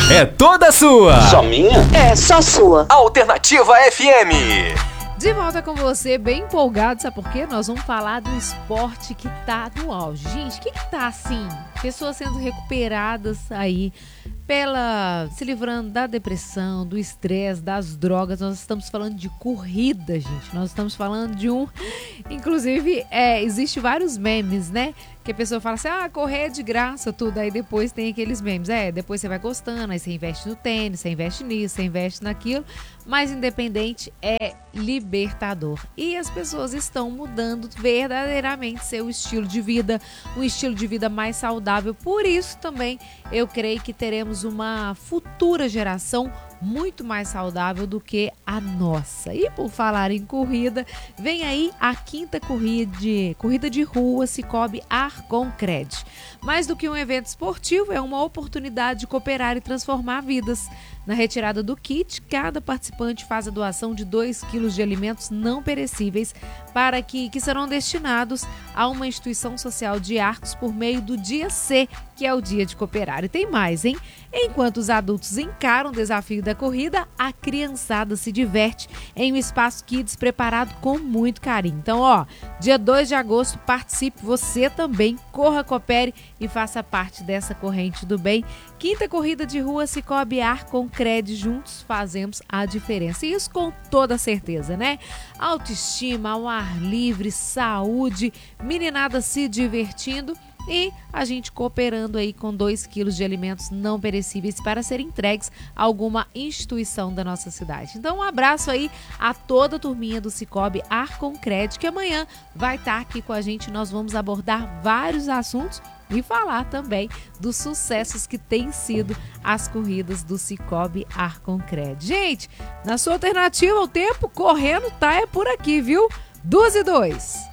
é toda sua. Só minha? É, só sua. Alternativa FM. De volta com você, bem empolgado, sabe por quê? Nós vamos falar do esporte que tá no auge. Gente, o que tá assim? Pessoas sendo recuperadas aí se livrando da depressão, do estresse, das drogas. Nós estamos falando de corrida, gente. Nós estamos falando de inclusive, existe vários memes, né? Que a pessoa fala assim, correr é de graça, tudo. Aí depois tem aqueles memes. Depois você vai gostando, aí você investe no tênis, você investe nisso, você investe naquilo. Mas independente é libertador. E as pessoas estão mudando verdadeiramente seu estilo de vida, um estilo de vida mais saudável. Por isso também eu creio que teremos uma futura geração muito mais saudável do que a nossa. E por falar em corrida, vem aí a 5ª corrida de rua Sicoob Arconcred. Mais do que um evento esportivo, é uma oportunidade de cooperar e transformar vidas. Na retirada do kit, cada participante faz a doação de 2 quilos de alimentos não perecíveis que serão destinados a uma instituição social de Arcos por meio do Dia C, que é o Dia de Cooperar. E tem mais, hein? Enquanto os adultos encaram o desafio da corrida, a criançada se diverte em um espaço Kids preparado com muito carinho. Então, dia 2 de agosto, participe você também, corra, coopere e faça parte dessa corrente do bem. 5ª corrida de rua Sicoob Arconcred, juntos fazemos a diferença. E isso com toda certeza, né? Autoestima, ao ar livre, saúde, meninada se divertindo e a gente cooperando aí com 2 quilos de alimentos não perecíveis para serem entregues a alguma instituição da nossa cidade. Então, um abraço aí a toda a turminha do Sicoob Arconcred, que amanhã vai estar aqui com a gente. Nós vamos abordar vários assuntos e falar também dos sucessos que têm sido as corridas do Sicoob Arconcred. Gente, na sua alternativa, o tempo correndo é por aqui, viu? 2:02.